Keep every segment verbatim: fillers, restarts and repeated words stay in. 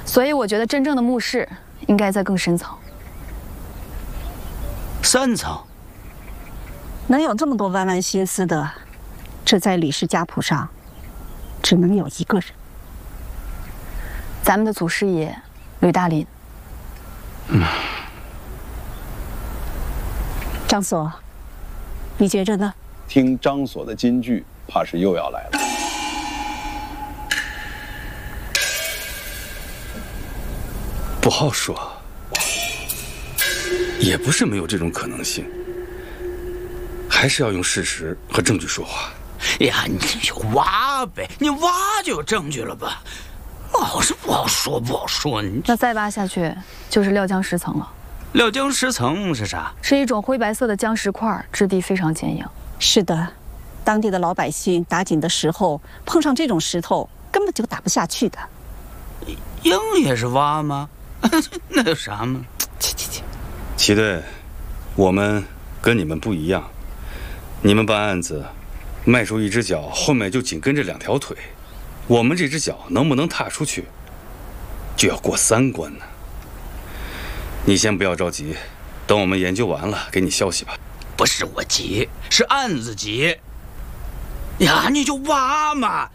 所以我觉得真正的墓室应该在更深层。 三层。 能有这么多弯弯心思的，这在李氏家谱上，只能有一个人。 咱们的祖师爷吕大林。 嗯。张所，你觉着呢？ 听张所的金句，怕是又要来了。 不好说，也不是没有这种可能性，还是要用事实和证据说话。 呀，你就挖呗，你挖就有证据了吧？老是不好说，不好说。你那再挖下去就是料浆石层了。 料浆石层是啥？ 是一种灰白色的浆石块，质地非常坚硬。 是的，当地的老百姓打井的时候碰上这种石头，根本就打不下去的。 硬也是挖吗？那有啥吗？ 去去去！ 齐队，我们跟你们不一样，你们办案子，迈出一只脚，后面就紧跟着两条腿。我们这只脚能不能踏出去，就要过三关呢。你先不要着急，等我们研究完了，给你消息吧。 不是我急，是案子急。呀，你就挖嘛。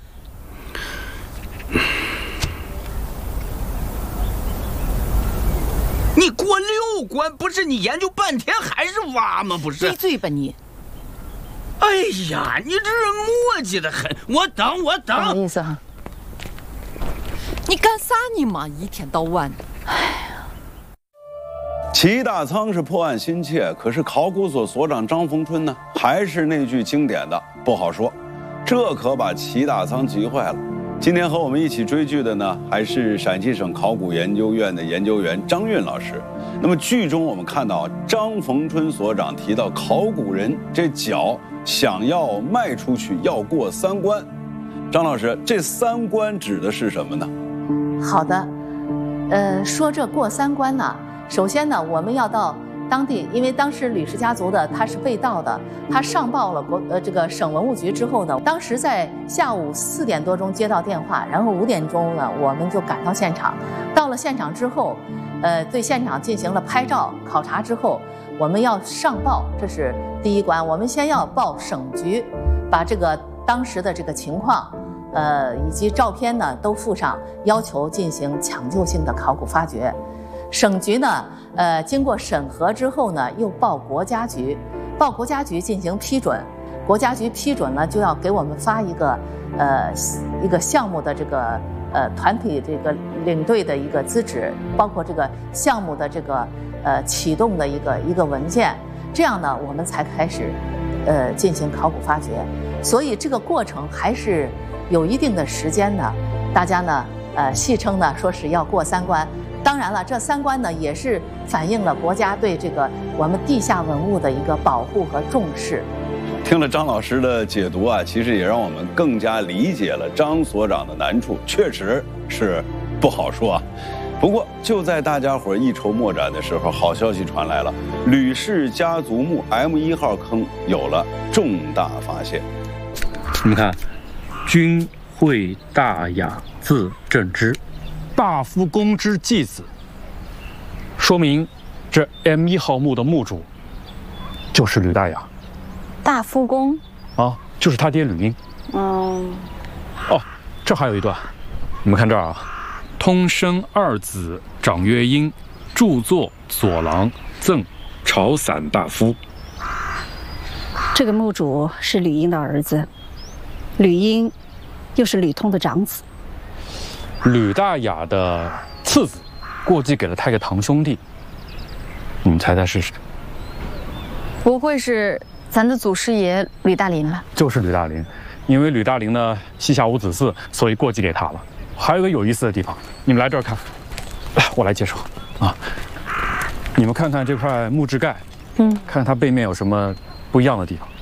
你过六关，不是你研究半天还是挖吗？不是。 闭嘴吧你！ 哎呀，你这人磨叽的很。我等，我等。 不好意思哈。 你干啥你嘛？一天到晚的。哎呀。 齐大仓是破案心切，可是考古所所长张逢春呢，还是那句经典的不好说，这可把齐大仓急坏了。今天和我们一起追剧的呢，还是陕西省考古研究院的研究员张运老师。那么剧中我们看到张逢春所长提到，考古人这脚想要迈出去要过三关。张老师，这三关指的是什么呢？ 好的，呃，说这过三关呢，首先呢，我们要到当地，因为当时吕氏家族的他是被盗的，他上报了国呃这个省文物局之后呢，当时在下午四点多钟接到电话，然后五点钟呢，我们就赶到现场。到了现场之后，呃，对现场进行了拍照考察之后，我们要上报，这是第一关。我们先要报省局，把这个当时的这个情况，呃，以及照片呢都附上，要求进行抢救性的考古发掘。省局呢，呃，经过审核之后呢，又报国家局，报国家局进行批准。国家局批准了，就要给我们发一个，呃，一个项目的这个呃团体这个领队的一个资质，包括这个项目的这个呃启动的一个一个文件。这样呢，我们才开始，呃，进行考古发掘。所以这个过程还是有一定的时间的。大家呢，呃，戏称呢说是要过三关。当然了，这三关呢也是反映了国家对这个我们地下文物的一个保护和重视。 听了张老师的解读啊，其实也让我们更加理解了张所长的难处，确实是不好说啊。不过就在大家伙一筹莫展的时候，好消息传来了，吕氏家族墓 M 一号坑有了重大发现。 你们看，君惠大雅字正之。大夫公之继子，说明这 M 一号墓的墓主就是吕大雅。 大夫公啊，就是他爹吕英。 嗯。 哦，这还有一段，你们看这儿啊，通生二子长曰英，著作左郎赠朝散大夫。 这个墓主是吕英的儿子，吕英又是吕通的长子。 吕大雅的次子过继给了他一个堂兄弟，你们猜猜是谁？ 不会是咱的祖师爷吕大林吧？ 就是吕大林，因为吕大林呢膝下无子嗣，所以过继给他了。还有一个有意思的地方，你们来这儿看，来我来介绍啊。你们看看这块木质盖，嗯，看看它背面有什么不一样的地方。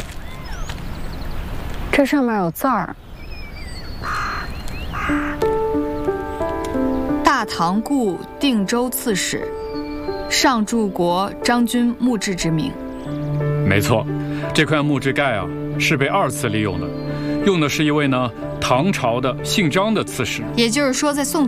这上面有字儿。大唐故定州刺史，上柱国张君墓志之名。 没错，这块木质盖啊是被二次利用的，用的是一位呢唐朝的姓张的刺史。 也就是说，在宋。